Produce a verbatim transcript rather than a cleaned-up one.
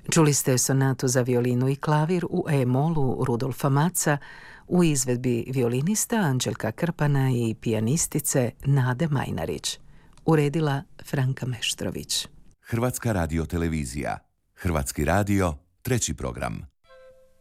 Čuli ste sonatu za violinu i klavir u E-molu Rudolfa Maca u izvedbi violinista Anđelka Krpana i pijanistice Nade Majnarić. Uredila Franka Meštrović. Hrvatska radiotelevizija. Hrvatski radio, treći program.